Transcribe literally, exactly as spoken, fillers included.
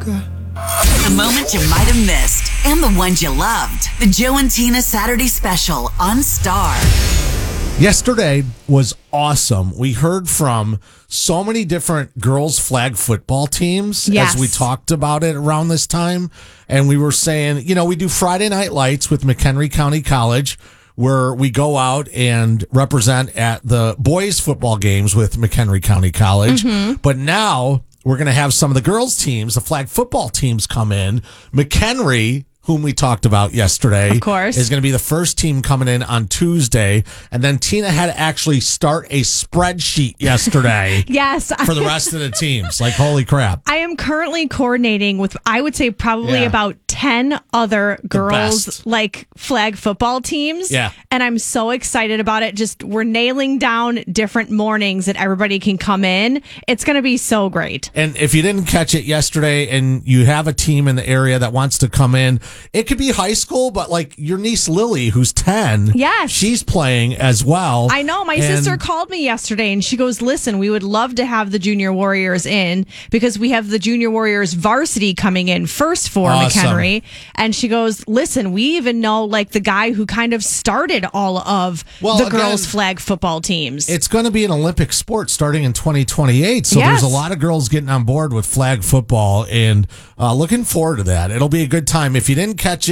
America. The moments you might have missed and the ones you loved. The Joe and Tina Saturday Special on Star. Yesterday was awesome. We heard from so many different girls' flag football teams Yes. as we talked about it around this time. And we were saying, you know, we do Friday Night Lights with McHenry County College, where we go out and represent at the boys' football games with McHenry County College. Mm-hmm. But now we're going to have some of the girls' teams, the flag football teams, come in. McHenry, whom we talked about yesterday, Of course. is going to be the first team coming in on Tuesday. And then Tina had to actually start a spreadsheet yesterday Yes. for the rest of the teams. Like, holy crap. I am currently coordinating with, I would say, probably Yeah. about ten other girls, best. like flag football teams. Yeah. And I'm so excited about it. Just we're nailing down different mornings that everybody can come in. It's going to be so great. And if you didn't catch it yesterday and you have a team in the area that wants to come in, it could be high school, but like your niece Lily, who's ten, Yes. she's playing as well. I know. My And- sister called me yesterday and she goes, listen, we would love to have the Junior Warriors in because we have the Junior Warriors varsity coming in first for Awesome. McHenry. And she goes, listen, we even know like the guy who kind of started all of Well, the again, girls' flag football teams. It's going to be an Olympic sport starting in twenty twenty-eight. So Yes. there's a lot of girls getting on board with flag football and uh, looking forward to that. It'll be a good time. If you didn't catch it,